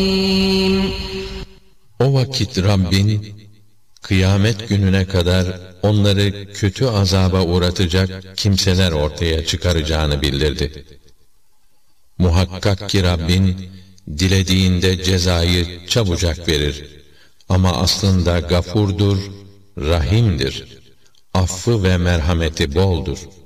O vakit Rabbin, kıyamet gününe kadar onları kötü azaba uğratacak kimseler ortaya çıkaracağını bildirdi. Muhakkak ki Rabbin, dilediğinde cezayı çabucak verir. Ama aslında gafurdur, rahimdir. Affı ve merhameti boldur.